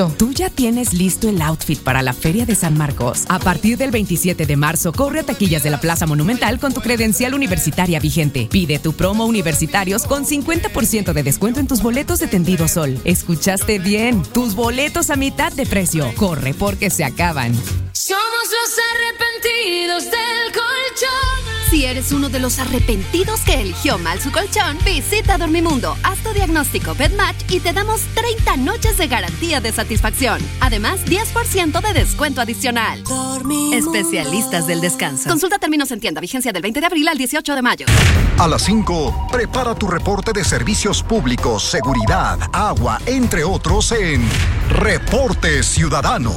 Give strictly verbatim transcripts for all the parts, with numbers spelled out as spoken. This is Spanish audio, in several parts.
listo. ¿Tú ya tienes listo el outfit para la Feria de San Marcos? A partir del veintisiete de marzo, corre a taquillas de la Plaza Monumental con tu credencial universitaria vigente. Pide tu promo universitarios con cincuenta por ciento de descuento en tus boletos de Tendido Sol. ¿Escuchaste bien? Tus boletos a mitad de precio. Corre porque se acaban. Somos los arrepentidos del colchón. Si eres uno de los arrepentidos que eligió mal su colchón, visita Dormimundo, haz tu diagnóstico BedMatch y te damos treinta noches de garantía de satisfacción. Además, diez por ciento de descuento adicional. Dormimundo. Especialistas del descanso. Consulta términos en tienda. Vigencia del veinte de abril al dieciocho de mayo. A las cinco, prepara tu reporte de servicios públicos, seguridad, agua, entre otros en Reporte Ciudadano.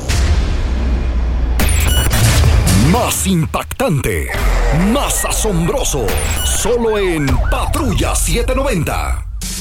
Más impactante, más asombroso, solo en Patrulla setecientos noventa.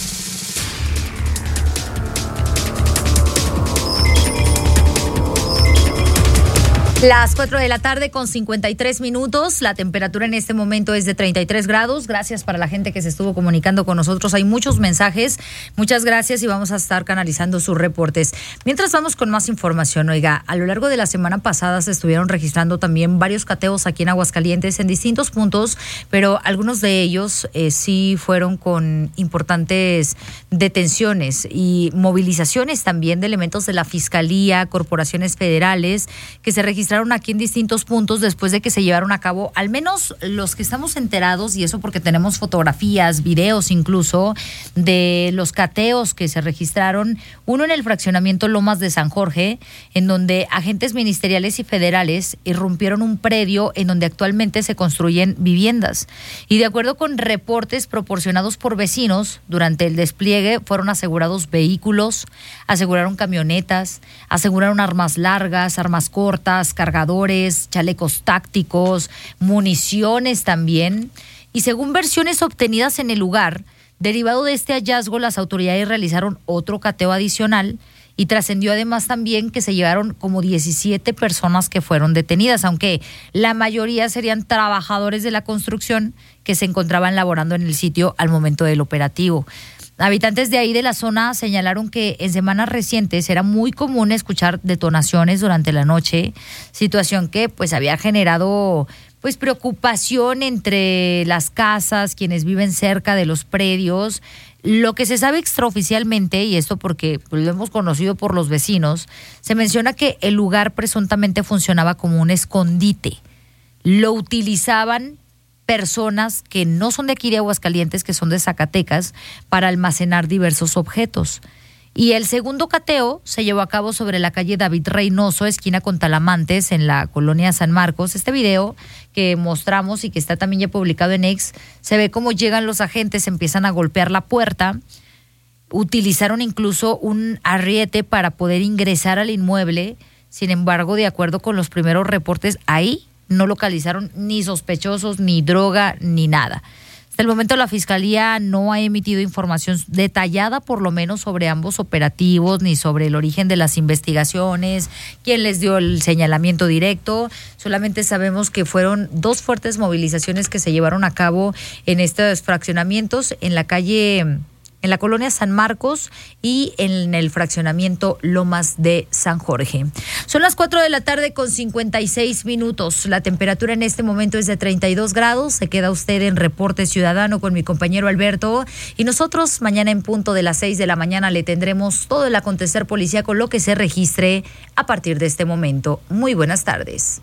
Las cuatro de la tarde con cincuenta y tres minutos. La temperatura en este momento es de treinta y tres grados. Gracias para la gente que se estuvo comunicando con nosotros. Hay muchos mensajes. Muchas gracias y vamos a estar canalizando sus reportes. Mientras vamos con más información, oiga, a lo largo de la semana pasada se estuvieron registrando también varios cateos aquí en Aguascalientes en distintos puntos, pero algunos de ellos eh, sí fueron con importantes detenciones y movilizaciones también de elementos de la Fiscalía, corporaciones federales que se registraron aquí en distintos puntos después de que se llevaron a cabo, al menos los que estamos enterados, y eso porque tenemos fotografías, videos incluso, de los cateos que se registraron, uno en el fraccionamiento Lomas de San Jorge, en donde agentes ministeriales y federales irrumpieron un predio en donde actualmente se construyen viviendas. Y de acuerdo con reportes proporcionados por vecinos, durante el despliegue fueron asegurados vehículos, aseguraron camionetas, aseguraron armas largas, armas cortas, cargadores, chalecos tácticos, municiones también. Y según versiones obtenidas en el lugar, derivado de este hallazgo, las autoridades realizaron otro cateo adicional y trascendió además también que se llevaron como diecisiete personas que fueron detenidas, aunque la mayoría serían trabajadores de la construcción que se encontraban laborando en el sitio al momento del operativo. Habitantes de ahí de la zona señalaron que en semanas recientes era muy común escuchar detonaciones durante la noche, situación que pues había generado pues preocupación entre las casas, quienes viven cerca de los predios. Lo que se sabe extraoficialmente, y esto porque pues, lo hemos conocido por los vecinos, se menciona que el lugar presuntamente funcionaba como un escondite. Lo utilizaban personas que no son de aquí de Aguascalientes, que son de Zacatecas, para almacenar diversos objetos. Y el segundo cateo se llevó a cabo sobre la calle David Reynoso, esquina con Talamantes, en la colonia San Marcos. Este video que mostramos y que está también ya publicado en X, se ve cómo llegan los agentes, empiezan a golpear la puerta, utilizaron incluso un arriete para poder ingresar al inmueble. Sin embargo, de acuerdo con los primeros reportes, ahí no localizaron ni sospechosos, ni droga, ni nada. Hasta el momento la Fiscalía no ha emitido información detallada, por lo menos, sobre ambos operativos, ni sobre el origen de las investigaciones, quién les dio el señalamiento directo. Solamente sabemos que fueron dos fuertes movilizaciones que se llevaron a cabo en estos fraccionamientos, en la calle, en la colonia San Marcos y en el fraccionamiento Lomas de San Jorge. Son las cuatro de la tarde con cincuenta y seis minutos. La temperatura en este momento es de treinta y dos grados. Se queda usted en Reporte Ciudadano con mi compañero Alberto. Y nosotros mañana en punto de las seis de la mañana le tendremos todo el acontecer policíaco, lo que se registre a partir de este momento. Muy buenas tardes.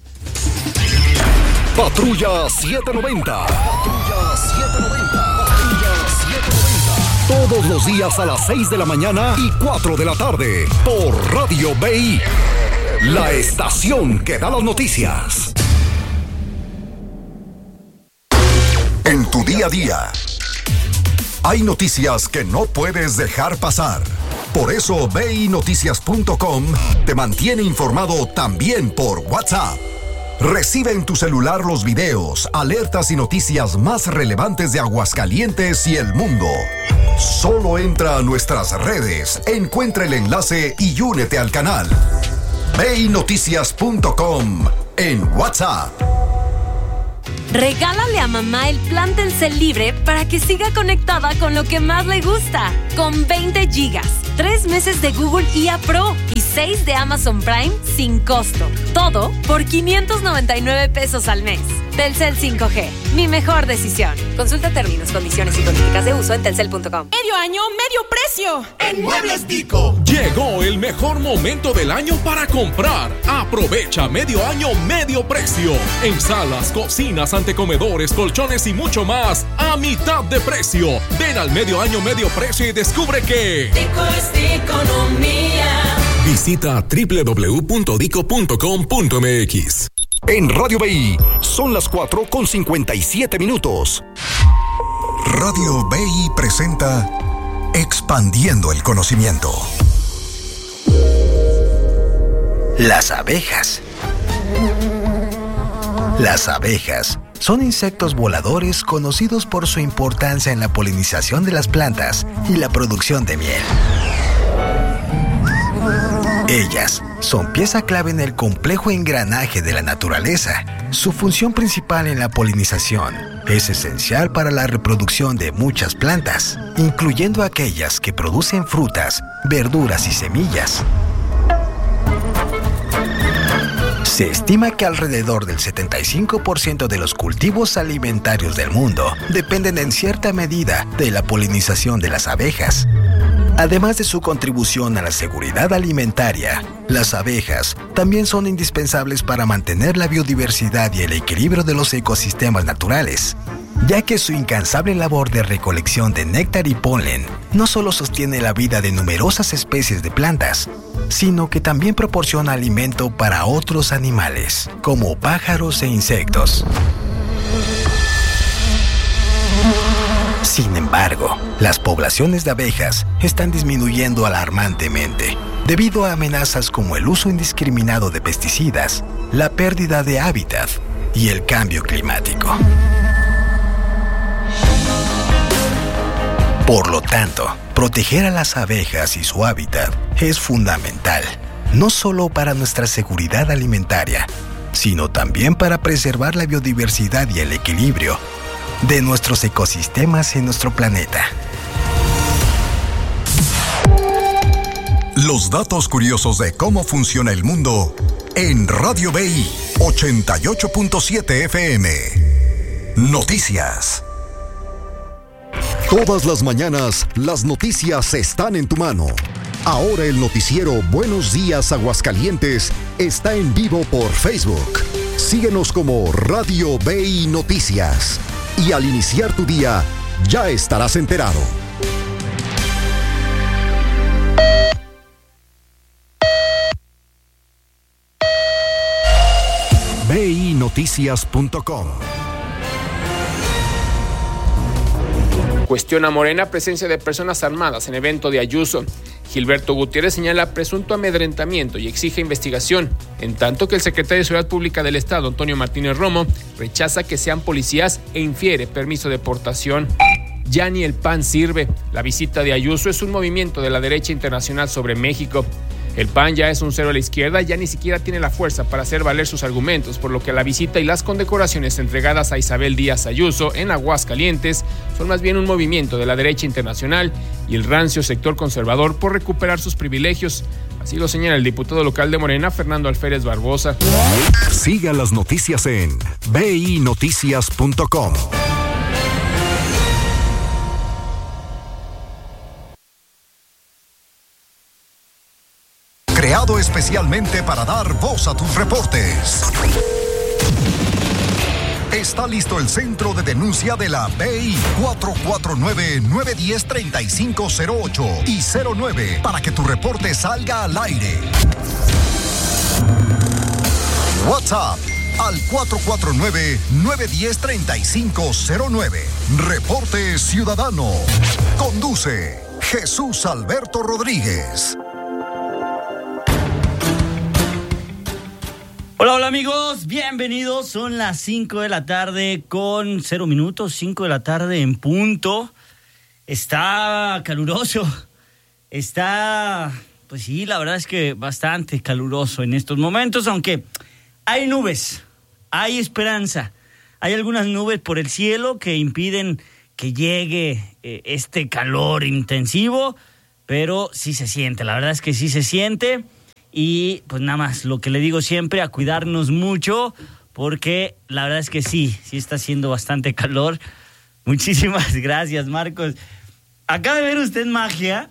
Patrulla setecientos noventa. Patrulla setecientos noventa. Todos los días a las seis de la mañana y cuatro de la tarde por Radio B I, la estación que da las noticias. En tu día a día hay noticias que no puedes dejar pasar. Por eso B I Noticias punto com te mantiene informado también por WhatsApp. Recibe en tu celular los videos, alertas y noticias más relevantes de Aguascalientes y el mundo. Solo entra a nuestras redes, encuentra el enlace y únete al canal. B I Noticias punto com en WhatsApp. Regálale a mamá el plan Telcel Libre para que siga conectada con lo que más le gusta. Con veinte gigas, tres meses de Google I A Pro y seis de Amazon Prime sin costo. Todo por quinientos noventa y nueve pesos al mes. Telcel cinco G, mi mejor decisión. Consulta términos, condiciones y políticas de uso en telcel punto com. Medio año, medio precio. En Muebles Dico. Llegó el mejor momento del año para comprar. Aprovecha medio año, medio precio. En salas, cocinas, antecomedores, colchones y mucho más a mitad de precio. Ven al medio año, medio precio y descubre que Dico es economía. Visita doble u doble u doble u punto dico punto com punto m x. En Radio B I son las cuatro con cincuenta y siete minutos. Radio B I presenta Expandiendo el Conocimiento. Las abejas. Las abejas son insectos voladores conocidos por su importancia en la polinización de las plantas y la producción de miel. Ellas son pieza clave en el complejo engranaje de la naturaleza. Su función principal en la polinización es esencial para la reproducción de muchas plantas, incluyendo aquellas que producen frutas, verduras y semillas. Se estima que alrededor del setenta y cinco por ciento de los cultivos alimentarios del mundo dependen en cierta medida de la polinización de las abejas. Además de su contribución a la seguridad alimentaria, las abejas también son indispensables para mantener la biodiversidad y el equilibrio de los ecosistemas naturales, ya que su incansable labor de recolección de néctar y polen no solo sostiene la vida de numerosas especies de plantas, sino que también proporciona alimento para otros animales, como pájaros e insectos. Sin embargo, las poblaciones de abejas están disminuyendo alarmantemente debido a amenazas como el uso indiscriminado de pesticidas, la pérdida de hábitat y el cambio climático. Por lo tanto, proteger a las abejas y su hábitat es fundamental, no solo para nuestra seguridad alimentaria, sino también para preservar la biodiversidad y el equilibrio de nuestros ecosistemas en nuestro planeta. Los datos curiosos de cómo funciona el mundo en Radio B I ochenta y ocho punto siete F M. Noticias. Todas las mañanas, las noticias están en tu mano. Ahora el noticiero Buenos Días Aguascalientes está en vivo por Facebook. Síguenos como Radio B I Noticias. Y al iniciar tu día, ya estarás enterado. B I noticias punto com. Cuestiona Morena presencia de personas armadas en evento de Ayuso. Gilberto Gutiérrez señala presunto amedrentamiento y exige investigación, en tanto que el secretario de Seguridad Pública del Estado, Antonio Martínez Romo, rechaza que sean policías e infiere permiso de portación. Ya ni el P A N sirve. La visita de Ayuso es un movimiento de la derecha internacional sobre México. El P A N ya es un cero a la izquierda, ya ni siquiera tiene la fuerza para hacer valer sus argumentos, por lo que la visita y las condecoraciones entregadas a Isabel Díaz Ayuso en Aguascalientes son más bien un movimiento de la derecha internacional y el rancio sector conservador por recuperar sus privilegios. Así lo señala el diputado local de Morena, Fernando Alférez Barbosa. Siga las noticias en B I noticias punto com. Creado especialmente para dar voz a tus reportes. Está listo el centro de denuncia de la B I cuatro cuatro nueve, nueve uno cero, tres cinco cero ocho y cero nueve para que tu reporte salga al aire. WhatsApp al cuatro cuatro nueve, nueve uno cero, tres cinco cero nueve. Reporte Ciudadano. Conduce Jesús Alberto Rodríguez. Hola, hola amigos, bienvenidos. Son las cinco de la tarde con cero minutos, cinco de la tarde en punto. Está caluroso, está, pues sí, la verdad es que bastante caluroso en estos momentos, aunque hay nubes, hay esperanza. Hay algunas nubes por el cielo que impiden que llegue eh, este calor intensivo, pero sí se siente, la verdad es que sí se siente. Y pues nada más, lo que le digo siempre, a cuidarnos mucho, porque la verdad es que sí, sí está haciendo bastante calor. Muchísimas gracias, Marcos. Acaba de ver usted magia.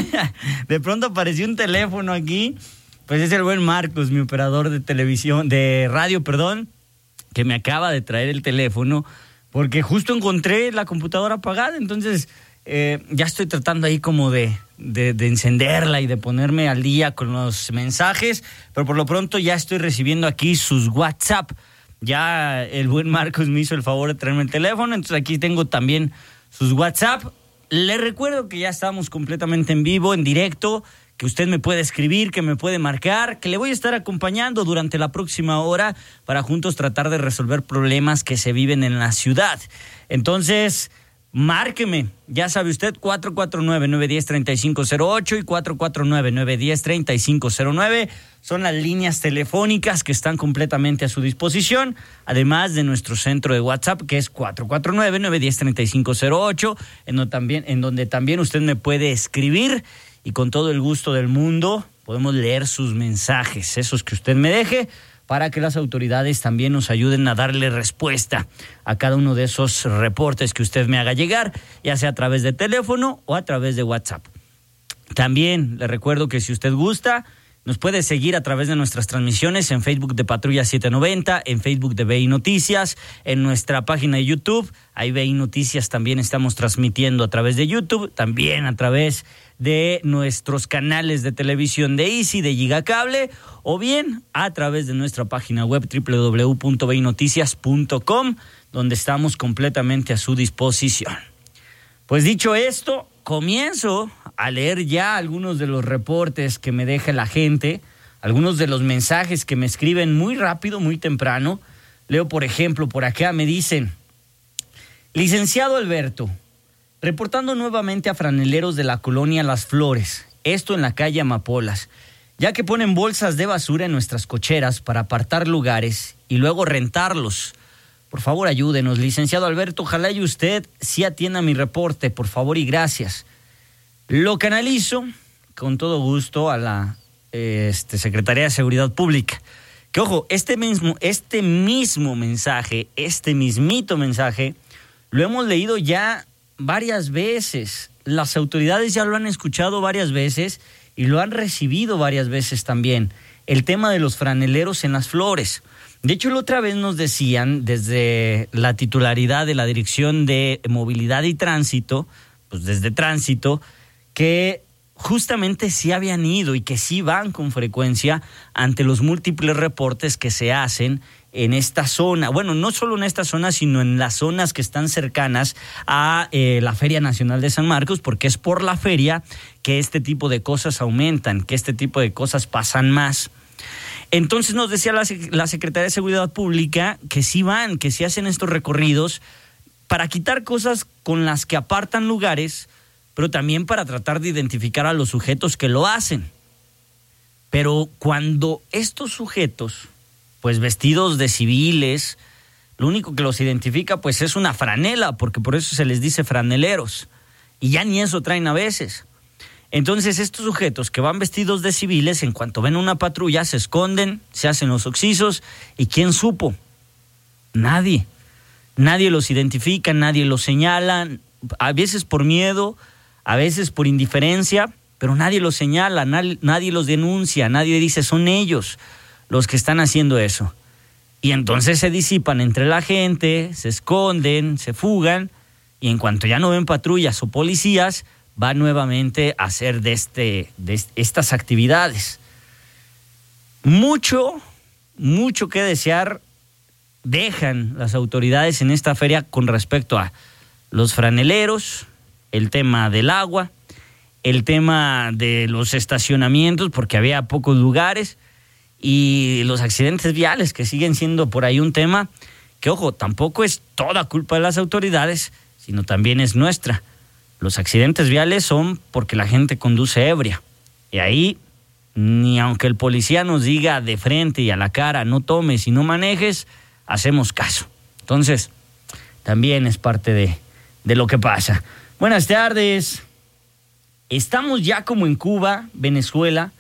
De pronto apareció un teléfono aquí. Pues es el buen Marcos, mi operador de televisión, de radio, perdón, que me acaba de traer el teléfono, porque justo encontré la computadora apagada. Entonces eh, ya estoy tratando ahí como de, de, de encenderla y de ponerme al día con los mensajes, pero por lo pronto ya estoy recibiendo aquí sus WhatsApp. Ya el buen Marcos me hizo el favor de traerme el teléfono, entonces aquí tengo también sus WhatsApp. Le recuerdo que ya estamos completamente en vivo, en directo, que usted me puede escribir, que me puede marcar, que le voy a estar acompañando durante la próxima hora para juntos tratar de resolver problemas que se viven en la ciudad. Entonces, márqueme, ya sabe usted, cuatro cuatro nueve, nueve uno cero, tres cinco cero ocho y cuatro cuatro nueve, nueve uno cero, tres cinco cero nueve. Son las líneas telefónicas que están completamente a su disposición, además de nuestro centro de WhatsApp, que es cuatro cuatro nueve, nueve uno cero, tres cinco cero ocho, en donde también, en donde también usted me puede escribir y con todo el gusto del mundo podemos leer sus mensajes, esos que usted me deje, para que las autoridades también nos ayuden a darle respuesta a cada uno de esos reportes que usted me haga llegar, ya sea a través de teléfono o a través de WhatsApp. También le recuerdo que si usted gusta, nos puede seguir a través de nuestras transmisiones en Facebook de Patrulla setecientos noventa, en Facebook de B I Noticias, en nuestra página de YouTube. Ahí B I Noticias también estamos transmitiendo a través de YouTube, también a través de nuestros canales de televisión de Easy, de Gigacable, o bien a través de nuestra página web doble u doble u doble u punto b i noticias punto com, donde estamos completamente a su disposición. Pues dicho esto, comienzo a leer ya algunos de los reportes que me deja la gente, algunos de los mensajes que me escriben muy rápido, muy temprano. Leo, por ejemplo, por acá me dicen: licenciado Alberto, reportando nuevamente a franeleros de la colonia Las Flores, esto en la calle Amapolas, ya que ponen bolsas de basura en nuestras cocheras para apartar lugares y luego rentarlos. Por favor, ayúdenos, licenciado Alberto, ojalá y usted sí atienda mi reporte, por favor y gracias. Lo canalizo con todo gusto a la este, Secretaría de Seguridad Pública. Que ojo, este mismo, este mismo mensaje, este mismito mensaje, lo hemos leído ya varias veces. Las autoridades ya lo han escuchado varias veces y lo han recibido varias veces también. El tema de los franeleros en Las Flores. De hecho, la otra vez nos decían desde la titularidad de la Dirección de Movilidad y Tránsito, pues desde Tránsito, que justamente sí habían ido y que sí van con frecuencia ante los múltiples reportes que se hacen en esta zona. Bueno, no solo en esta zona, sino en las zonas que están cercanas a eh, la Feria Nacional de San Marcos, porque es por la feria que este tipo de cosas aumentan, que este tipo de cosas pasan más. Entonces nos decía la, la Secretaría de Seguridad Pública que sí van, que sí hacen estos recorridos para quitar cosas con las que apartan lugares, pero también para tratar de identificar a los sujetos que lo hacen. Pero cuando estos sujetos, pues vestidos de civiles, lo único que los identifica pues es una franela, porque por eso se les dice franeleros, y ya ni eso traen a veces. Entonces estos sujetos que van vestidos de civiles, en cuanto ven una patrulla, se esconden, se hacen los oxisos, ¿y quién supo? Nadie. Nadie los identifica, nadie los señala, a veces por miedo, a veces por indiferencia, pero nadie los señala, nadie, nadie los denuncia, nadie dice son ellos los que están haciendo eso. Y entonces se disipan entre la gente, se esconden, se fugan, y en cuanto ya no ven patrullas o policías, van nuevamente a hacer de, este, de estas actividades. Mucho, mucho que desear dejan las autoridades en esta feria con respecto a los franeleros, el tema del agua, el tema de los estacionamientos, porque había pocos lugares, y los accidentes viales, que siguen siendo por ahí un tema que, ojo, tampoco es toda culpa de las autoridades, sino también es nuestra. Los accidentes viales son porque la gente conduce ebria, y ahí, ni aunque el policía nos diga de frente y a la cara, no tomes y no manejes, hacemos caso. Entonces, también es parte de, de lo que pasa. Buenas tardes. Estamos ya como en Cuba, Venezuela,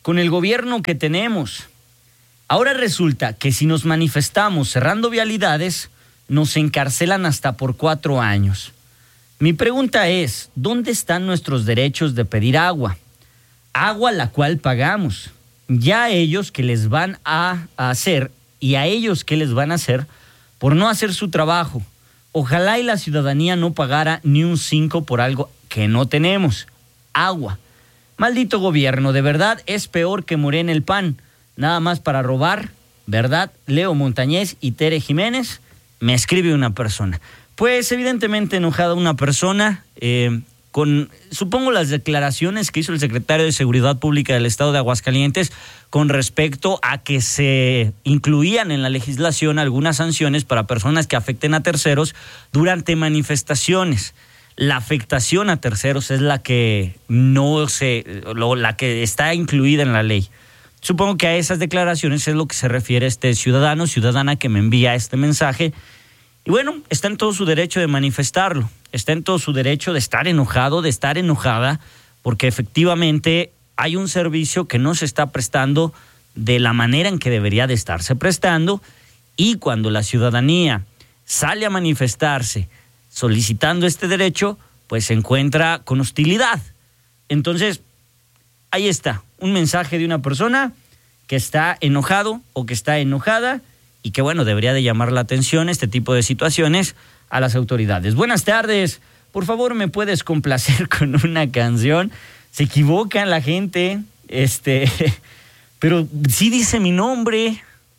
con el gobierno que tenemos. Ahora resulta que si nos manifestamos cerrando vialidades, nos encarcelan hasta por cuatro años. Mi pregunta es, ¿dónde están nuestros derechos de pedir agua? Agua la cual pagamos. Ya a ellos que les van a hacer y a ellos que les van a hacer por no hacer su trabajo. Ojalá y la ciudadanía no pagara ni un cinco por algo que no tenemos. Agua. Maldito gobierno, de verdad es peor que Morena el Pan. Nada más para robar, ¿verdad? Leo Montañez y Tere Jiménez, me escribe una persona. Pues evidentemente enojada una persona eh, con, supongo, las declaraciones que hizo el secretario de Seguridad Pública del Estado de Aguascalientes con respecto a que se incluían en la legislación algunas sanciones para personas que afecten a terceros durante manifestaciones. La afectación a terceros es la que no se, lo, la que está incluida en la ley. Supongo que a esas declaraciones es lo que se refiere este ciudadano, ciudadana que me envía este mensaje. Y bueno, está en todo su derecho de manifestarlo, está en todo su derecho de estar enojado, de estar enojada, porque efectivamente hay un servicio que no se está prestando de la manera en que debería de estarse prestando, y cuando la ciudadanía sale a manifestarse solicitando este derecho, pues se encuentra con hostilidad. Entonces, ahí está, un mensaje de una persona que está enojado o que está enojada y que, bueno, debería de llamar la atención este tipo de situaciones a las autoridades. Buenas tardes, por favor, ¿me puedes complacer con una canción? Se equivoca la gente, este, pero sí dice mi nombre.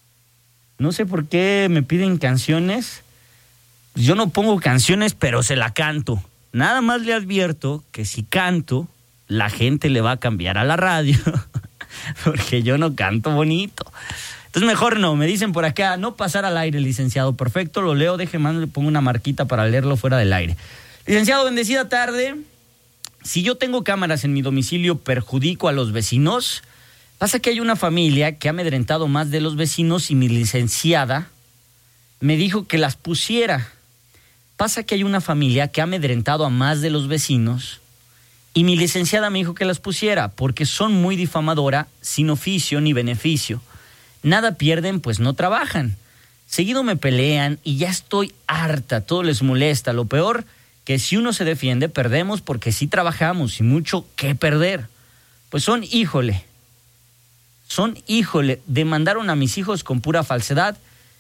No sé por qué me piden canciones. Yo no pongo canciones, pero se la canto. Nada más le advierto que si canto, la gente le va a cambiar a la radio, porque yo no canto bonito. Entonces mejor no, me dicen por acá, no pasar al aire, licenciado. Perfecto, lo leo, déjeme, le pongo una marquita para leerlo fuera del aire. Licenciado, bendecida tarde. Si yo tengo cámaras en mi domicilio, ¿perjudico a los vecinos? Pasa que hay una familia que ha amedrentado más de los vecinos y mi licenciada me dijo que las pusiera. Pasa que hay una familia que ha amedrentado a más de los vecinos y mi licenciada me dijo que las pusiera porque son muy difamadora, sin oficio ni beneficio. Nada pierden, pues no trabajan. Seguido me pelean y ya estoy harta, todo les molesta. Lo peor, que si uno se defiende, perdemos porque sí trabajamos y mucho que perder. Pues son, híjole, son, híjole, demandaron a mis hijos con pura falsedad,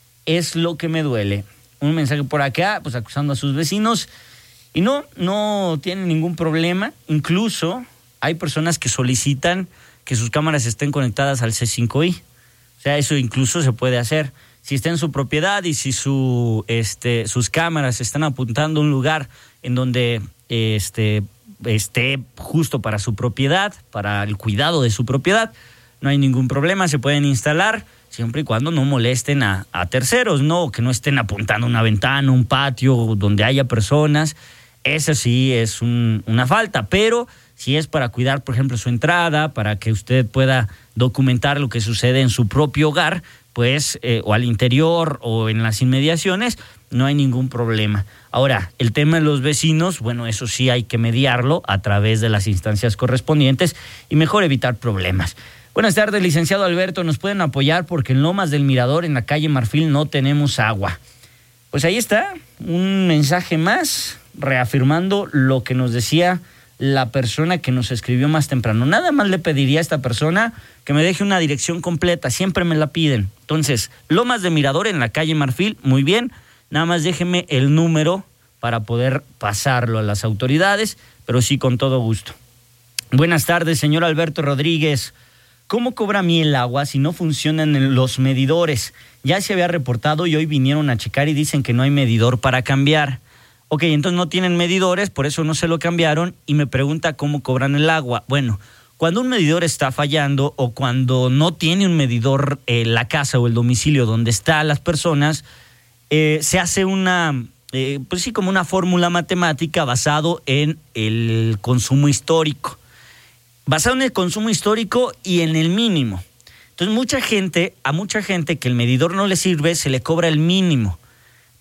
es lo que me duele. Un mensaje por acá, pues acusando a sus vecinos. Y no, no tienen ningún problema. Incluso hay personas que solicitan que sus cámaras estén conectadas al C cinco I. O sea, eso incluso se puede hacer. Si está en su propiedad y si su, este, sus cámaras están apuntando a un lugar en donde este, esté justo para su propiedad, para el cuidado de su propiedad, no hay ningún problema, se pueden instalar siempre y cuando no molesten a, a terceros, ¿no? Que no estén apuntando una ventana, un patio donde haya personas. Eso sí es un, una falta, pero si es para cuidar, por ejemplo, su entrada, para que usted pueda documentar lo que sucede en su propio hogar, pues, eh, o al interior o en las inmediaciones, no hay ningún problema. Ahora, el tema de los vecinos, bueno, eso sí hay que mediarlo a través de las instancias correspondientes y mejor evitar problemas. Buenas tardes, licenciado Alberto, ¿nos pueden apoyar? Porque en Lomas del Mirador, en la calle Marfil, no tenemos agua. Pues ahí está, un mensaje más, reafirmando lo que nos decía la persona que nos escribió más temprano. Nada más le pediría a esta persona que me deje una dirección completa, siempre me la piden. Entonces, Lomas de Mirador en la calle Marfil, muy bien, nada más déjeme el número para poder pasarlo a las autoridades, pero sí con todo gusto. Buenas tardes, señor Alberto Rodríguez. ¿Cómo cobra a mí el agua si no funcionan los medidores? Ya se había reportado y hoy vinieron a checar y dicen que no hay medidor para cambiar. Ok, entonces no tienen medidores, por eso no se lo cambiaron y me pregunta cómo cobran el agua. Bueno, cuando un medidor está fallando o cuando no tiene un medidor eh, la casa o el domicilio donde están las personas, eh, se hace una, eh, pues sí, como una fórmula matemática basado en el consumo histórico. Basado en el consumo histórico y en el mínimo. Entonces mucha gente, a mucha gente que el medidor no le sirve, se le cobra el mínimo.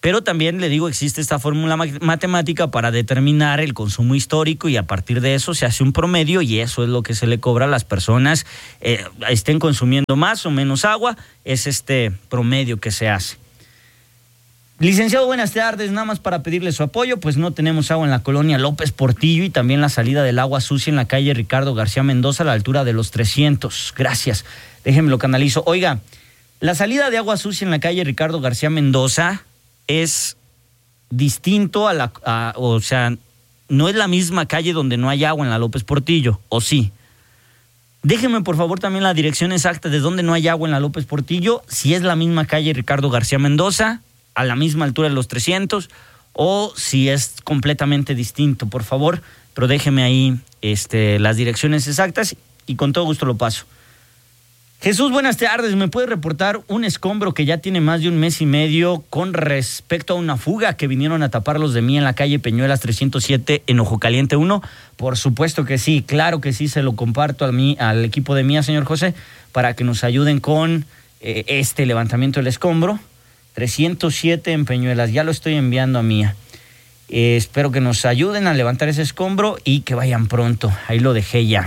Pero también, le digo, existe esta fórmula matemática para determinar el consumo histórico y a partir de eso se hace un promedio y eso es lo que se le cobra a las personas, eh, estén consumiendo más o menos agua, es este promedio que se hace. Licenciado, buenas tardes, nada más para pedirle su apoyo, pues no tenemos agua en la colonia López Portillo y también la salida del agua sucia en la calle Ricardo García Mendoza a la altura de los trescientos. Gracias, déjenme lo canalizo. Oiga, la salida de agua sucia en la calle Ricardo García Mendoza es distinto a la, a, o sea, no es la misma calle donde no hay agua en la López Portillo, ¿o sí? Déjenme por favor también la dirección exacta de donde no hay agua en la López Portillo, si es la misma calle Ricardo García Mendoza, a la misma altura de los trescientos, o si es completamente distinto, por favor, pero déjeme ahí este, las direcciones exactas y con todo gusto lo paso. Jesús, buenas tardes. ¿Me puede reportar un escombro que ya tiene más de un mes y medio con respecto a una fuga que vinieron a tapar los de mí en la calle Peñuelas trescientos siete en Ojo Caliente uno? Por supuesto que sí, claro que sí, se lo comparto a mí, al equipo de Mía, señor José, para que nos ayuden con eh, este levantamiento del escombro. trescientos siete en Peñuelas, ya lo estoy enviando a Mía. Eh, espero que nos ayuden a levantar ese escombro y que vayan pronto. Ahí lo dejé ya.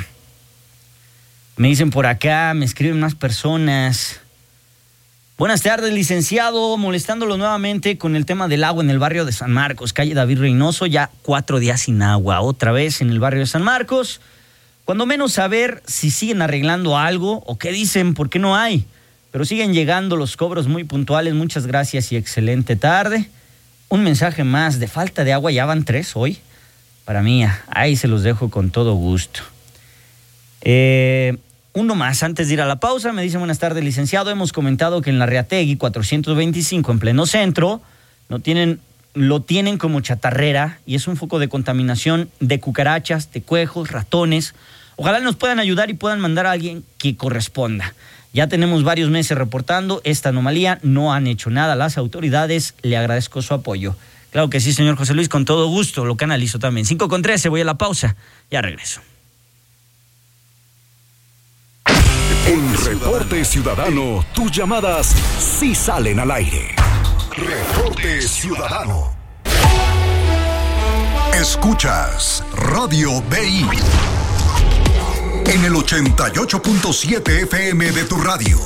Me dicen por acá, me escriben unas personas. Buenas tardes, licenciado, molestándolo nuevamente con el tema del agua en el barrio de San Marcos, calle David Reynoso, ya cuatro días sin agua, otra vez en el barrio de San Marcos. Cuando menos saber si siguen arreglando algo o qué dicen, por qué no hay. Pero siguen llegando los cobros muy puntuales, muchas gracias y excelente tarde. Un mensaje más, de falta de agua, ya van tres hoy. Para mí, ahí se los dejo con todo gusto. Eh... Uno más, antes de ir a la pausa, me dice, buenas tardes, licenciado, hemos comentado que en la Reategui cuatrocientos veinticinco, en pleno centro, no tienen, lo tienen como chatarrera y es un foco de contaminación de cucarachas, tecuejos, ratones. Ojalá nos puedan ayudar y puedan mandar a alguien que corresponda. Ya tenemos varios meses reportando esta anomalía, no han hecho nada las autoridades, le agradezco su apoyo. Claro que sí, señor José Luis, con todo gusto, lo canalizo también. cinco con trece, voy a la pausa, ya regreso. En Reporte Ciudadano, tus llamadas sí salen al aire. Reporte Ciudadano. Escuchas Radio B I en el ochenta y ocho punto siete F M de tu radio.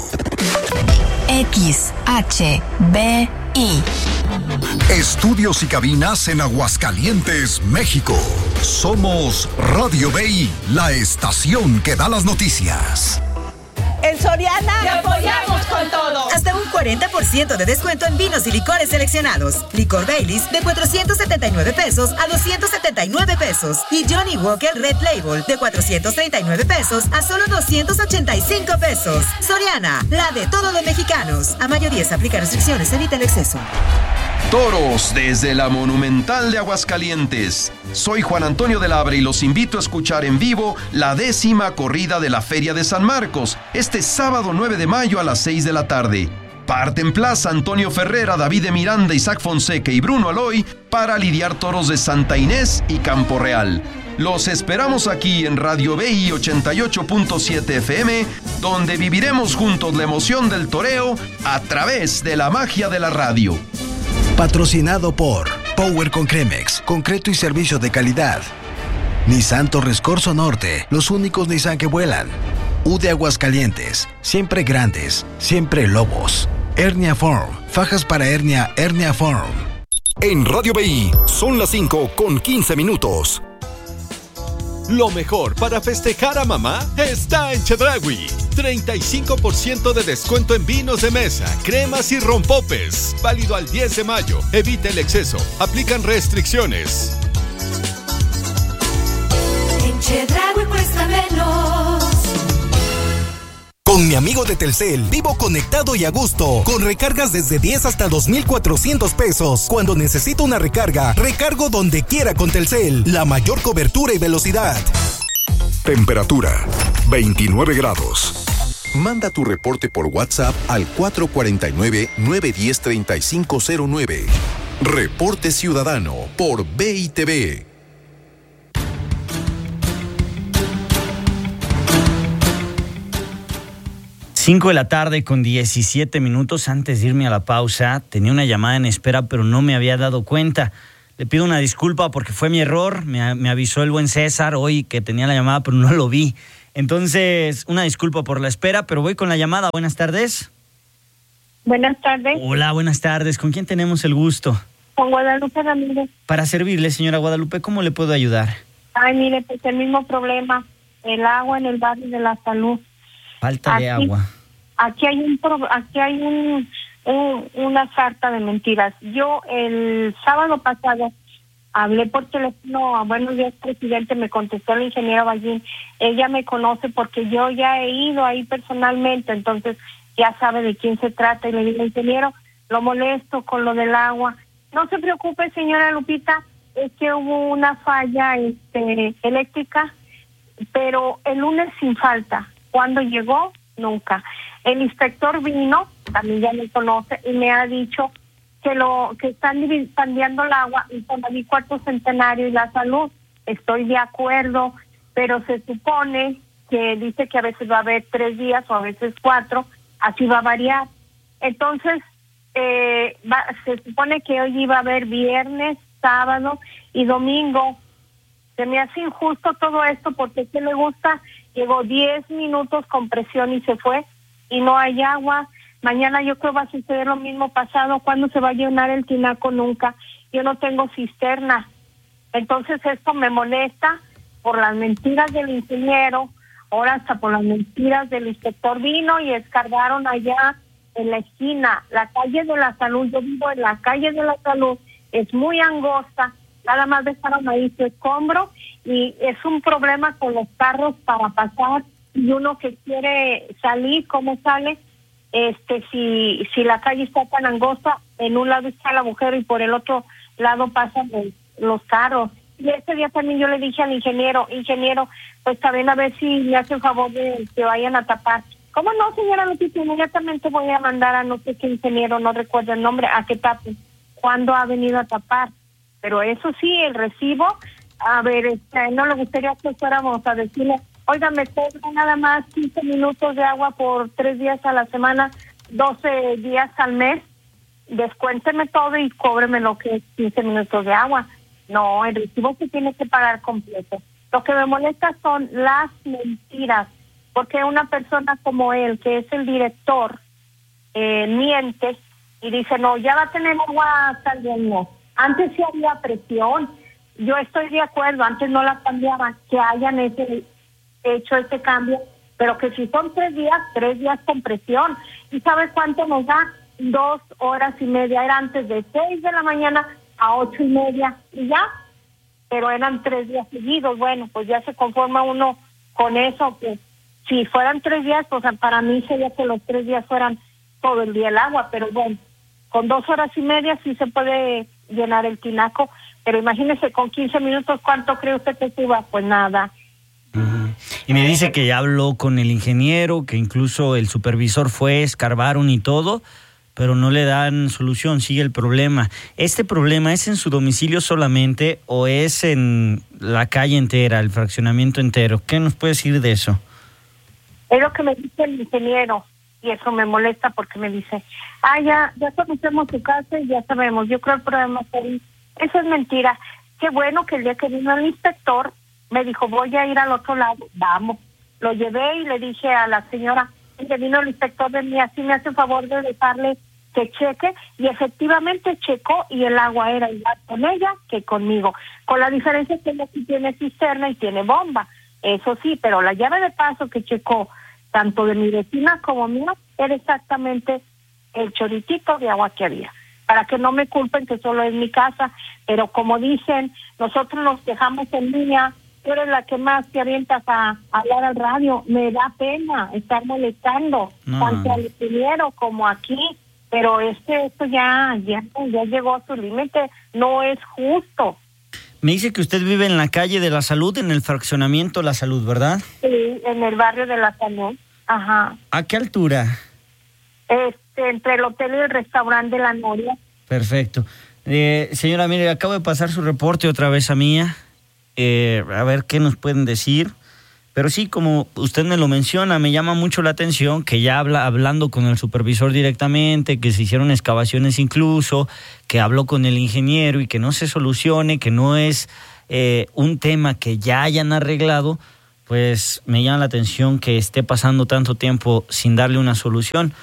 X H B I. Estudios y cabinas en Aguascalientes, México. Somos Radio B I, la estación que da las noticias. En Soriana te apoyamos con todo. Hasta un cuarenta por ciento de descuento en vinos y licores seleccionados. Licor Baileys de cuatrocientos setenta y nueve pesos a doscientos setenta y nueve pesos. Y Johnny Walker Red Label de cuatrocientos treinta y nueve pesos a solo doscientos ochenta y cinco pesos. Soriana, la de todos los mexicanos. A mayoría se aplica restricciones, evita el exceso. Toros desde la Monumental de Aguascalientes. Soy Juan Antonio de Labra y los invito a escuchar en vivo la décima corrida de la Feria de San Marcos, este sábado nueve de mayo a las seis de la tarde. Parten plaza Antonio Ferrera, David de Miranda, Isaac Fonseca y Bruno Aloy para lidiar toros de Santa Inés y Campo Real. Los esperamos aquí en Radio B I ochenta y ocho punto siete F M, donde viviremos juntos la emoción del toreo a través de la magia de la radio. Patrocinado por Power con Cremex, concreto y servicio de calidad. Nissan Torres Corso Norte, los únicos Nissan que vuelan. U de Aguascalientes, siempre grandes, siempre lobos. Hernia Form, fajas para hernia, Hernia Form. En Radio B I son las cinco con quince minutos. Lo mejor para festejar a mamá está en Chedraui. treinta y cinco por ciento de descuento en vinos de mesa, cremas y rompopes. Válido al diez de mayo. Evita el exceso. Aplican restricciones. En Chedraui cuesta menos. Con mi amigo de Telcel, vivo conectado y a gusto, con recargas desde diez hasta dos mil cuatrocientos pesos. Cuando necesito una recarga, recargo donde quiera con Telcel, la mayor cobertura y velocidad. Temperatura, veintinueve grados. Manda tu reporte por WhatsApp al cuatro cuatro nueve, nueve uno cero, tres cinco cero nueve. Reporte Ciudadano por B I T V. cinco de la tarde con diecisiete minutos. Antes de irme a la pausa, tenía una llamada en espera, pero no me había dado cuenta. Le pido una disculpa porque fue mi error. Me, me avisó el buen César hoy que tenía la llamada, pero no lo vi. Entonces, una disculpa por la espera, pero voy con la llamada. Buenas tardes. Buenas tardes. Hola, buenas tardes. ¿Con quién tenemos el gusto? Con Guadalupe Ramírez. Para servirle, señora Guadalupe, ¿cómo le puedo ayudar? Ay, mire, pues el mismo problema. El agua en el barrio de la Salud. Falta aquí, de agua. Aquí hay un pro, aquí hay un, un una sarta de mentiras. Yo el sábado pasado hablé por teléfono a Buenos Días, presidente, me contestó la ingeniera Ballín. Ella me conoce porque yo ya he ido ahí personalmente, entonces ya sabe de quién se trata. Y le digo, ingeniero, lo molesto con lo del agua. No se preocupe, señora Lupita, es que hubo una falla este, eléctrica, pero el lunes sin falta. ¿Cuándo llegó? Nunca. El inspector vino, también ya me conoce, y me ha dicho que lo que están cambiando el agua y con el cuarto centenario y la Salud. Estoy de acuerdo, pero se supone que dice que a veces va a haber tres días o a veces cuatro, así va a variar. Entonces, eh, va, se supone que hoy iba a haber viernes, sábado y domingo. Se me hace injusto todo esto porque ¿qué le gusta? Llegó diez minutos con presión y se fue y no hay agua. Mañana yo creo va a suceder lo mismo pasado. ¿Cuándo se va a llenar el tinaco? Nunca. Yo no tengo cisterna. Entonces esto me molesta por las mentiras del ingeniero, ahora hasta por las mentiras del inspector. Vino y escarbaron allá en la esquina, la calle de la Salud. Yo vivo en la calle de la Salud, es muy angosta. Nada más dejaron ahí su escombro y es un problema con los carros para pasar y uno que quiere salir, ¿cómo sale? Este, si si la calle está tan angosta, en un lado está el agujero y por el otro lado pasan los, los carros. Y ese día también yo le dije al ingeniero, ingeniero, pues también a ver si me hace el favor de que vayan a tapar. ¿Cómo no, señora Lupita? Inmediatamente voy a mandar a no sé qué ingeniero, no recuerdo el nombre, a que tape. ¿Cuándo ha venido a tapar? Pero eso sí, el recibo, a ver, este, no le gustaría que fuéramos a decirle, oiga, me cobra nada más quince minutos de agua por tres días a la semana, doce días al mes, descuénteme todo y cóbreme lo que es quince minutos de agua. No, el recibo se tiene que pagar completo. Lo que me molesta son las mentiras, porque una persona como él, que es el director, eh, miente y dice, no, ya va a tener agua saliendo. Antes sí había presión, yo estoy de acuerdo, antes no la cambiaban, que hayan ese, hecho ese cambio, pero que si son tres días, tres días con presión. ¿Y sabes cuánto nos da? Dos horas y media, era antes de seis de la mañana a ocho y media, y ya, pero eran tres días seguidos. Bueno, pues ya se conforma uno con eso, que si fueran tres días, pues para mí sería que los tres días fueran todo el día el agua, pero bueno, con dos horas y media sí se puede llenar el tinaco, pero imagínese con quince minutos, ¿cuánto cree usted que suba? Pues nada. Uh-huh. Y me dice que ya habló con el ingeniero, que incluso el supervisor fue, escarbaron y todo, pero no le dan solución, sigue el problema. ¿Este problema es en su domicilio solamente o es en la calle entera, el fraccionamiento entero? ¿Qué nos puede decir de eso? Es lo que me dice el ingeniero. Y eso me molesta porque me dice, ah, ya, ya conocemos su casa y ya sabemos. Yo creo el problema es ahí. Eso es mentira. Qué bueno que el día que vino el inspector me dijo, voy a ir al otro lado. Vamos. Lo llevé y le dije a la señora, que vino el inspector de mí, así me hace el favor de dejarle que cheque. Y efectivamente checó y el agua era igual con ella que conmigo. Con la diferencia que ella sí tiene cisterna y tiene bomba. Eso sí, pero la llave de paso que checó tanto de mi vecina como mía, era exactamente el chorritito de agua que había. Para que no me culpen que solo es mi casa, pero como dicen, nosotros nos dejamos en línea, tú eres la que más te avientas a, a hablar al radio. Me da pena estar molestando, no. Tanto al ingeniero como aquí, pero este, esto ya, ya, ya llegó a su límite, no es justo. Me dice que usted vive en la calle de la Salud, en el fraccionamiento La Salud, ¿verdad? Sí, en el barrio de La Salud. Ajá. ¿A qué altura? Este, entre el hotel y el restaurante de La Noria. Perfecto. Eh, señora, mire, acabo de pasar su reporte otra vez a Mía. Eh, a ver qué nos pueden decir. Pero sí, como usted me lo menciona, me llama mucho la atención que ya habla, hablando con el supervisor directamente, que se hicieron excavaciones incluso, que habló con el ingeniero y que no se solucione, que no es eh, un tema que ya hayan arreglado, pues me llama la atención que esté pasando tanto tiempo sin darle una solución.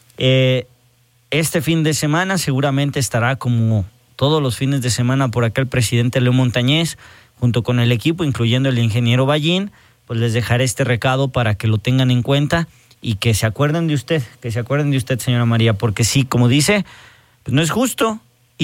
Eh, este fin de semana seguramente estará, como todos los fines de semana, por acá el presidente Leo Montañez, junto con el equipo, incluyendo el ingeniero Ballín. Pues les dejaré este recado para que lo tengan en cuenta y que se acuerden de usted, que se acuerden de usted, señora María, porque sí, como dice, pues no es justo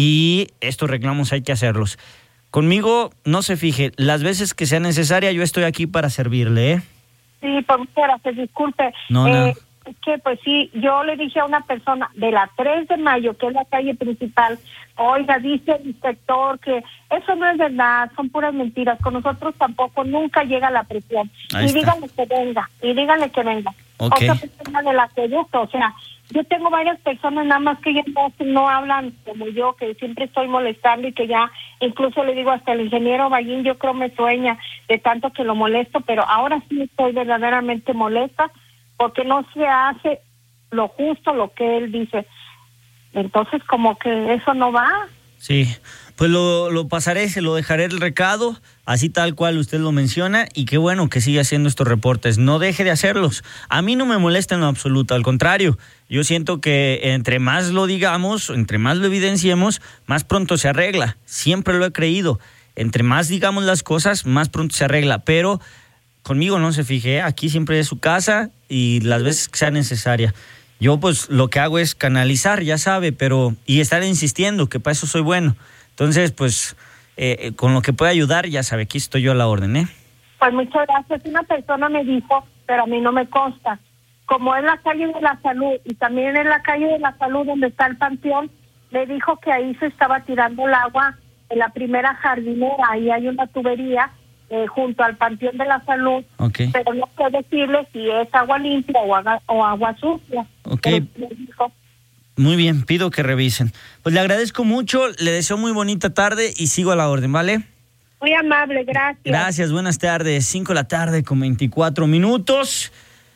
y estos reclamos hay que hacerlos. Conmigo, no se fije, las veces que sea necesaria, yo estoy aquí para servirle, ¿eh? Sí, por gracias, disculpe. No, eh, no. Es que, pues sí, yo le dije a una persona de la tres de mayo, que es la calle principal, oiga, dice el inspector que eso no es verdad, son puras mentiras, con nosotros tampoco, nunca llega la presión. Ahí y está. díganle que venga, y díganle que venga. Ok. Otra persona del acueducto, o sea, yo tengo varias personas, nada más que ellas no, no hablan como yo, que siempre estoy molestando y que ya, incluso le digo hasta el ingeniero Ballín, yo creo me sueña de tanto que lo molesto, pero ahora sí estoy verdaderamente molesta, porque no se hace lo justo, lo que él dice. Entonces, como que eso no va. Sí, pues lo, lo pasaré, se lo dejaré el recado, así tal cual usted lo menciona, y qué bueno que siga haciendo estos reportes. No deje de hacerlos. A mí no me molesta en lo absoluto, al contrario. Yo siento que entre más lo digamos, entre más lo evidenciemos, más pronto se arregla. Siempre lo he creído. Entre más digamos las cosas, más pronto se arregla. Pero conmigo no se fije, aquí siempre es su casa y las veces que sea necesaria. Yo pues lo que hago es canalizar, ya sabe, pero y estar insistiendo, que para eso soy bueno. Entonces, pues, eh, con lo que pueda ayudar, ya sabe, aquí estoy yo a la orden, ¿eh? Pues muchas gracias. Una persona me dijo, pero a mí no me consta, como es la calle de la Salud y también en la calle de la Salud donde está el panteón, me dijo que ahí se estaba tirando el agua en la primera jardinera, ahí hay una tubería eh, junto al panteón de la Salud, okay. Pero no sé decirle si es agua limpia o agua, o agua sucia. Ok. Pero me dijo, Muy bien, pido que revisen. Pues le agradezco mucho, le deseo muy bonita tarde y sigo a la orden, ¿vale? muy amable, gracias. Gracias, buenas tardes. cinco de la tarde con veinticuatro minutos.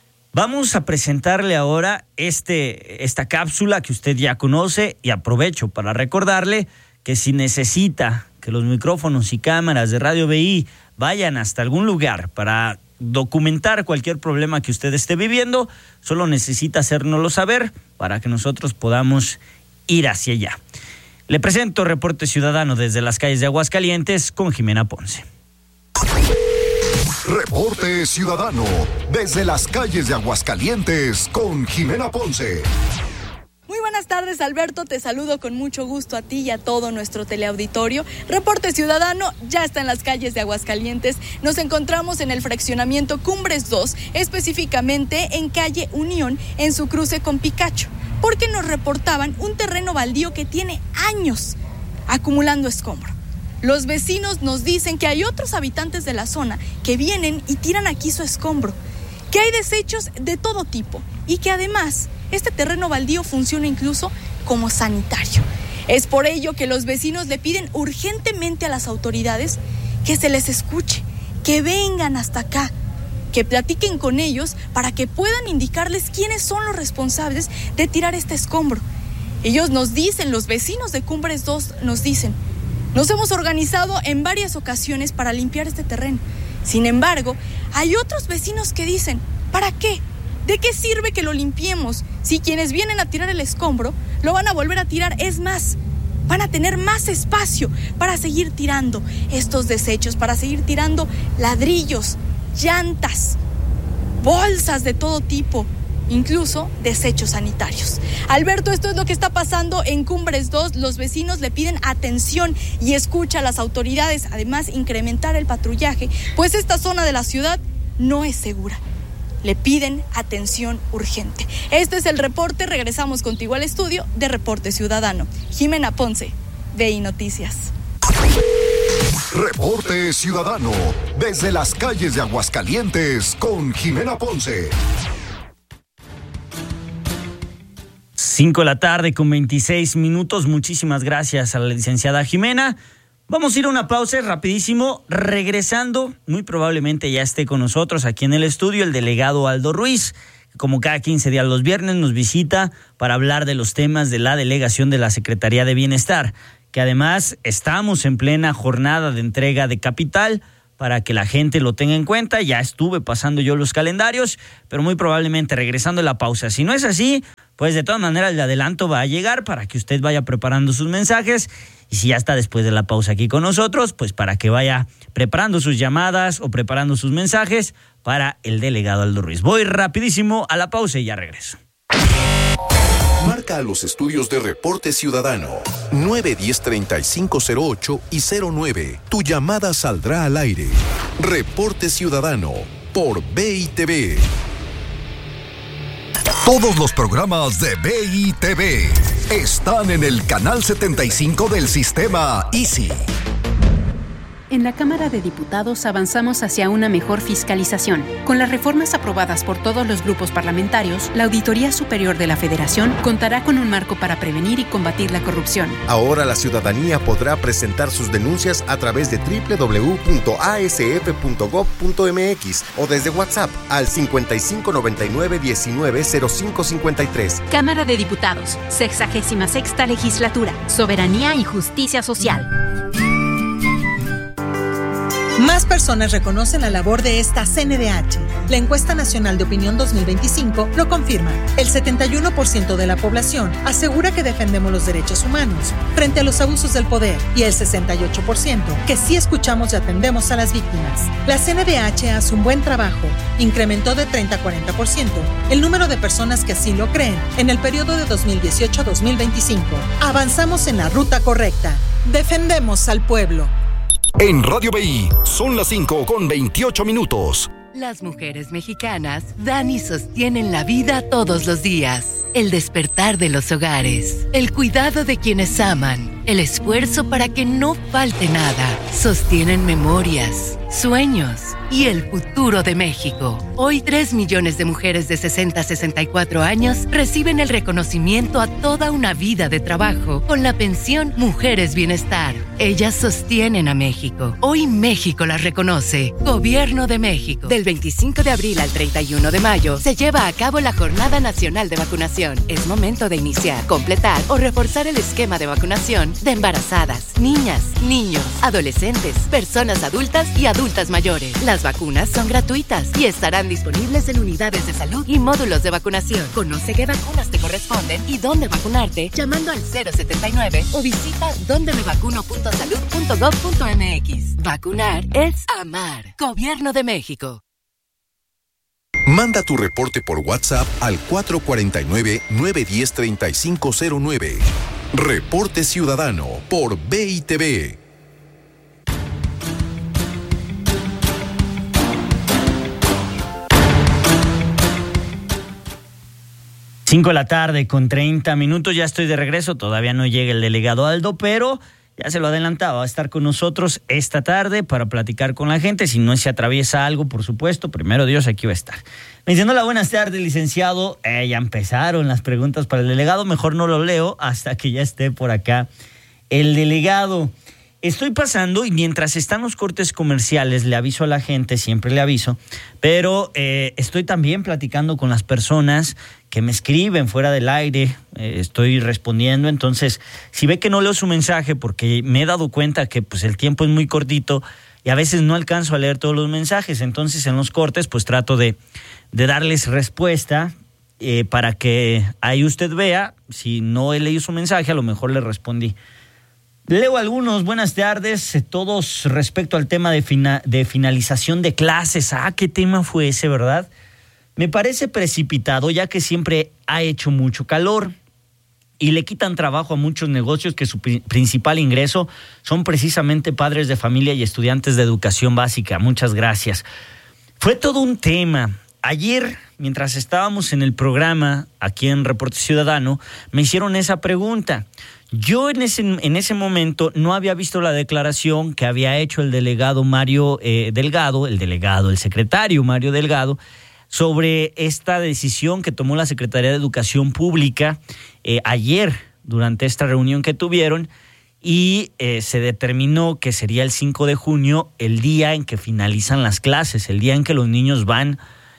Vamos a presentarle ahora este, esta cápsula que usted ya conoce y aprovecho para recordarle que si necesita que los micrófonos y cámaras de Radio B I vayan hasta algún lugar para documentar cualquier problema que usted esté viviendo, solo necesita hacérnoslo saber para que nosotros podamos ir hacia allá. Le presento Reporte Ciudadano desde las calles de Aguascalientes con Jimena Ponce. Reporte Ciudadano desde las calles de Aguascalientes con Jimena Ponce. Muy buenas tardes, Alberto, te saludo con mucho gusto a ti y a todo nuestro teleauditorio. Reporte Ciudadano ya está en las calles de Aguascalientes. Nos encontramos en el fraccionamiento Cumbres dos, específicamente en calle Unión, en su cruce con Picacho, porque nos reportaban un terreno baldío que tiene años acumulando escombro. Los vecinos nos dicen que hay otros habitantes de la zona que vienen y tiran aquí su escombro, que hay desechos de todo tipo y que además este terreno baldío funciona incluso como sanitario. Es por ello que los vecinos le piden urgentemente a las autoridades que se les escuche, que vengan hasta acá, que platiquen con ellos para que puedan indicarles quiénes son los responsables de tirar este escombro. Ellos nos dicen, los vecinos de Cumbres dos nos dicen: nos hemos organizado en varias ocasiones para limpiar este terreno. Sin embargo, hay otros vecinos que dicen: ¿para qué? ¿De qué sirve que lo limpiemos si quienes vienen a tirar el escombro lo van a volver a tirar? Es más, van a tener más espacio para seguir tirando estos desechos, para seguir tirando ladrillos, llantas, bolsas de todo tipo, incluso desechos sanitarios. Alberto, esto es lo que está pasando en Cumbres dos. Los vecinos le piden atención y escucha a las autoridades, además incrementar el patrullaje, pues esta zona de la ciudad no es segura. Le piden atención urgente. Este es el reporte. Regresamos contigo al estudio de Reporte Ciudadano. Jimena Ponce, B I Noticias. Reporte Ciudadano desde las calles de Aguascalientes con Jimena Ponce. cinco de la tarde con veintiséis minutos. Muchísimas gracias a la licenciada Jimena. Vamos a ir a una pausa rapidísimo. Regresando, muy probablemente ya esté con nosotros aquí en el estudio el delegado Aldo Ruiz, que como cada quince días los viernes nos visita para hablar de los temas de la delegación de la Secretaría de Bienestar, que además estamos en plena jornada de entrega de capital para que la gente lo tenga en cuenta. Ya estuve pasando yo los calendarios, pero muy probablemente regresando a la pausa. Si no es así, pues de todas maneras el adelanto va a llegar para que usted vaya preparando sus mensajes. Y si ya está después de la pausa aquí con nosotros, pues para que vaya preparando sus llamadas o preparando sus mensajes para el delegado Aldo Ruiz. Voy rapidísimo a la pausa y ya regreso. Marca a los estudios de Reporte Ciudadano nueve uno cero, tres cinco cero ocho y cero nueve. Tu llamada saldrá al aire. Reporte Ciudadano por B I T V. Todos los programas de B I T V están en el canal setenta y cinco del sistema Easy. En la Cámara de Diputados avanzamos hacia una mejor fiscalización. Con las reformas aprobadas por todos los grupos parlamentarios, la Auditoría Superior de la Federación contará con un marco para prevenir y combatir la corrupción. Ahora la ciudadanía podrá presentar sus denuncias a través de doble u doble u doble u punto a s f punto gob punto m x o desde WhatsApp al cincuenta y cinco noventa y nueve diecinueve cero cinco cincuenta y tres. Cámara de Diputados, sexagésima sexta Legislatura, Soberanía y Justicia Social. Más personas reconocen la labor de esta C N D H. La Encuesta Nacional de Opinión dos mil veinticinco lo confirma. El setenta y uno por ciento de la población asegura que defendemos los derechos humanos frente a los abusos del poder y el sesenta y ocho por ciento que sí escuchamos y atendemos a las víctimas. La C N D H hace un buen trabajo. Incrementó de treinta a cuarenta por ciento el número de personas que así lo creen en el periodo de dos mil dieciocho a dos mil veinticinco. Avanzamos en la ruta correcta. Defendemos al pueblo. En Radio B I son las cinco con veintiocho minutos. Las mujeres mexicanas dan y sostienen la vida todos los días. El despertar de los hogares, el cuidado de quienes aman, el esfuerzo para que no falte nada. Sostienen memorias, sueños y el futuro de México. Hoy, tres millones de mujeres de sesenta a sesenta y cuatro años reciben el reconocimiento a toda una vida de trabajo con la pensión Mujeres Bienestar. Ellas sostienen a México. Hoy México las reconoce. Gobierno de México. Del veinticinco de abril al treinta y uno de mayo se lleva a cabo la Jornada Nacional de Vacunación. Es momento de iniciar, completar o reforzar el esquema de vacunación de embarazadas, niñas, niños, adolescentes, personas adultas y adultas mayores. Las vacunas son gratuitas y estarán disponibles en unidades de salud y módulos de vacunación. Conoce qué vacunas te corresponden y dónde vacunarte llamando al cero setenta y nueve o visita donde me vacuno punto salud punto gob punto m x. Vacunar es amar. Gobierno de México. Manda tu reporte por WhatsApp al cuatro cuatro nueve, nueve uno cero, tres cinco cero nueve. Reporte Ciudadano por B I T V. cinco de la tarde con treinta minutos, ya estoy de regreso, todavía no llega el delegado Aldo, pero ya se lo adelantaba, va a estar con nosotros esta tarde para platicar con la gente. Si no se atraviesa algo, por supuesto, primero Dios, aquí va a estar. Me diciendo la buenas tardes, licenciado. Eh, ya empezaron las preguntas para el delegado, mejor no lo leo hasta que ya esté por acá el delegado. Estoy pasando y mientras están los cortes comerciales, le aviso a la gente, siempre le aviso, pero eh, estoy también platicando con las personas que me escriben fuera del aire, eh, estoy respondiendo. Entonces, si ve que no leo su mensaje, porque me he dado cuenta que pues el tiempo es muy cortito y a veces no alcanzo a leer todos los mensajes, entonces en los cortes pues trato de, de darles respuesta eh, para que ahí usted vea, si no he leído su mensaje, a lo mejor le respondí. Leo algunos, buenas tardes, todos respecto al tema de, fina, de finalización de clases. Ah, ¿qué tema fue ese, verdad? Me parece precipitado, ya que siempre ha hecho mucho calor y le quitan trabajo a muchos negocios que su principal ingreso son precisamente padres de familia y estudiantes de educación básica. Muchas gracias. Fue todo un tema. Ayer, mientras estábamos en el programa, aquí en Reporte Ciudadano, me hicieron esa pregunta. Yo en ese, en ese momento no había visto la declaración que había hecho el delegado Mario eh, Delgado, el delegado, el secretario Mario Delgado, sobre esta decisión que tomó la Secretaría de Educación Pública eh, ayer durante esta reunión que tuvieron, y eh, se determinó que sería el cinco de junio el día en que finalizan las clases, el día en que los niños van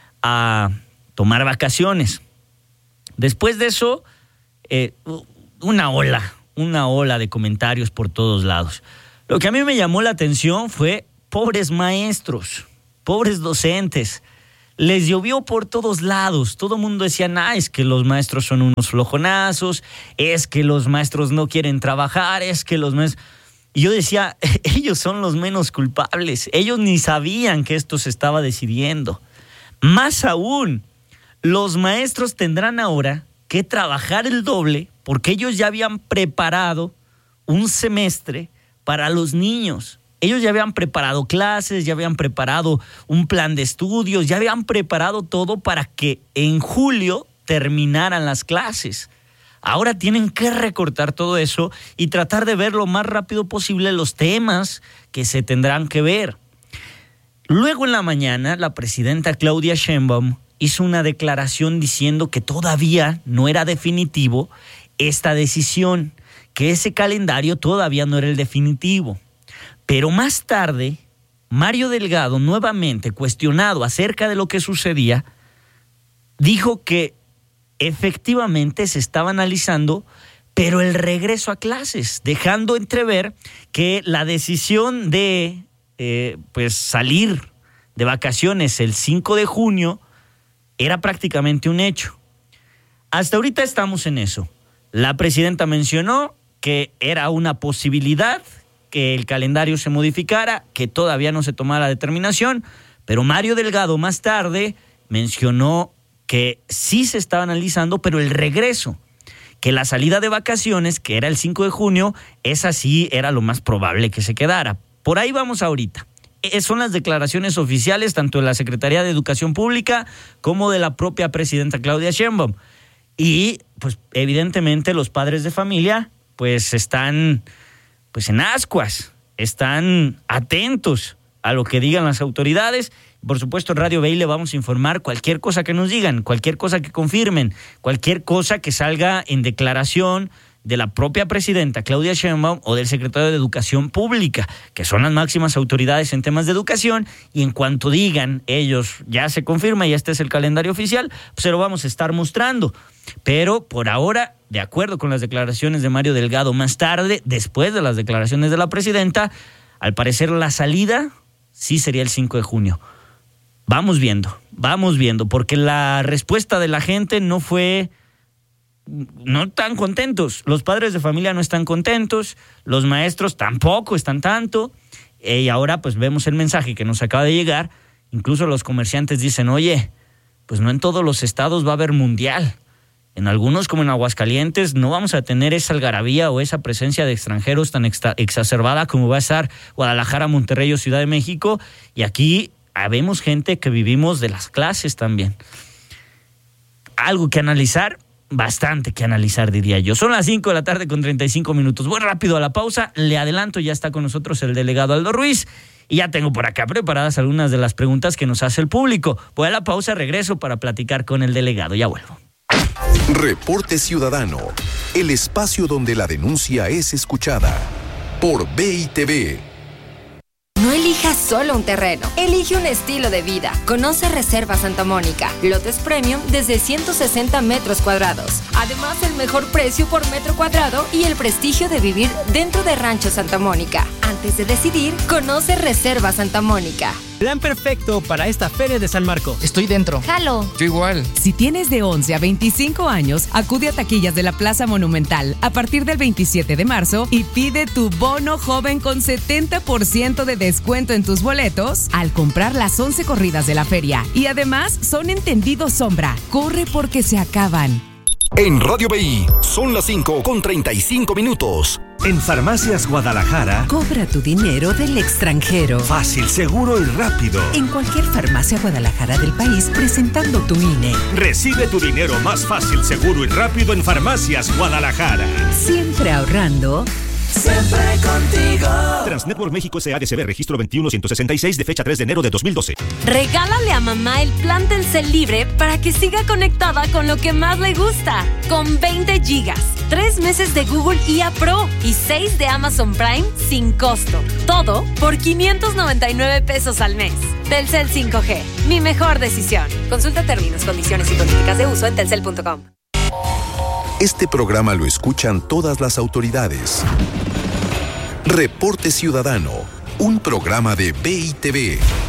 a tomar vacaciones. Después de eso, eh, una ola, una ola de comentarios por todos lados. Lo que a mí me llamó la atención fue pobres maestros, pobres docentes. Les llovió por todos lados. Todo el mundo decía, nah, es que los maestros son unos flojonazos, es que los maestros no quieren trabajar, es que los maestros... Y yo decía, ellos son los menos culpables. Ellos ni sabían que esto se estaba decidiendo. Más aún, los maestros tendrán ahora que trabajar el doble porque ellos ya habían preparado un semestre para los niños. Ellos ya habían preparado clases, ya habían preparado un plan de estudios, ya habían preparado todo para que en julio terminaran las clases. Ahora tienen que recortar todo eso y tratar de ver lo más rápido posible los temas que se tendrán que ver. Luego en la mañana, la presidenta Claudia Sheinbaum hizo una declaración diciendo que todavía no era definitivo esta decisión, que ese calendario todavía no era el definitivo. Pero más tarde, Mario Delgado, nuevamente cuestionado acerca de lo que sucedía, dijo que efectivamente se estaba analizando, pero el regreso a clases, dejando entrever que la decisión de eh, pues salir de vacaciones el cinco de junio era prácticamente un hecho. Hasta ahorita estamos en eso. La presidenta mencionó que era una posibilidad que el calendario se modificara, que todavía no se tomara la determinación, pero Mario Delgado más tarde mencionó que sí se estaba analizando, pero el regreso, que la salida de vacaciones, que era el cinco de junio, esa sí era lo más probable que se quedara. Por ahí vamos ahorita. Son las declaraciones oficiales tanto de la Secretaría de Educación Pública como de la propia presidenta Claudia Sheinbaum. Y pues evidentemente los padres de familia pues están pues en ascuas, están atentos a lo que digan las autoridades. Por supuesto, en Radio B I le vamos a informar cualquier cosa que nos digan, cualquier cosa que confirmen, cualquier cosa que salga en declaración de la propia presidenta Claudia Sheinbaum o del secretario de Educación Pública, que son las máximas autoridades en temas de educación, y en cuanto digan ellos, ya se confirma y este es el calendario oficial, pues se lo vamos a estar mostrando. Pero por ahora, de acuerdo con las declaraciones de Mario Delgado más tarde, después de las declaraciones de la presidenta, al parecer la salida sí sería el cinco de junio. Vamos viendo, vamos viendo, porque la respuesta de la gente no fue... no están contentos. Los padres de familia no están contentos, los maestros tampoco están tanto, eh, y ahora pues vemos el mensaje que nos acaba de llegar. Incluso los comerciantes dicen, oye, pues no en todos los estados va a haber mundial. En algunos, como en Aguascalientes, no vamos a tener esa algarabía o esa presencia de extranjeros tan exa- exacerbada como va a estar Guadalajara, Monterrey o Ciudad de México. Y aquí habemos gente que vivimos de las clases también. Algo que analizar, bastante que analizar, diría yo. Son las cinco de la tarde con treinta y cinco minutos. Voy rápido a la pausa. Le adelanto, ya está con nosotros el delegado Aldo Ruiz. Y ya tengo por acá preparadas algunas de las preguntas que nos hace el público. Voy a la pausa, regreso para platicar con el delegado. Ya vuelvo. Reporte Ciudadano, el espacio donde la denuncia es escuchada. Por B I T V. No elijas solo un terreno, elige un estilo de vida. Conoce Reserva Santa Mónica, lotes premium desde ciento sesenta metros cuadrados. Además, el mejor precio por metro cuadrado y el prestigio de vivir dentro de Rancho Santa Mónica. Antes de decidir, conoce Reserva Santa Mónica. Plan perfecto para esta Feria de San Marcos. Estoy dentro. Jalo. Yo igual. Si tienes de once a veinticinco años, acude a taquillas de la Plaza Monumental a partir del veintisiete de marzo y pide tu bono joven con setenta por ciento de descuento en tus boletos al comprar las once corridas de la feria. Y además son entendidos sombra. Corre porque se acaban. En Radio B I son las cinco con treinta y cinco minutos. En Farmacias Guadalajara, cobra tu dinero del extranjero. Fácil, seguro y rápido. En cualquier farmacia Guadalajara del país, presentando tu I N E. Recibe tu dinero más fácil, seguro y rápido en Farmacias Guadalajara. Siempre ahorrando, siempre contigo. Transnetwork México S A D C B, registro veintiuno ciento sesenta y seis de fecha tres de enero de dos mil doce. Regálale a mamá el plan Telcel libre para que siga conectada con lo que más le gusta. Con veinte gigas, tres meses de Google I A Pro y seis de Amazon Prime sin costo. Todo por quinientos noventa y nueve pesos al mes. Telcel cinco G, mi mejor decisión. Consulta términos, condiciones y políticas de uso en telcel punto com. Este programa lo escuchan todas las autoridades. Reporte Ciudadano, un programa de B I T V.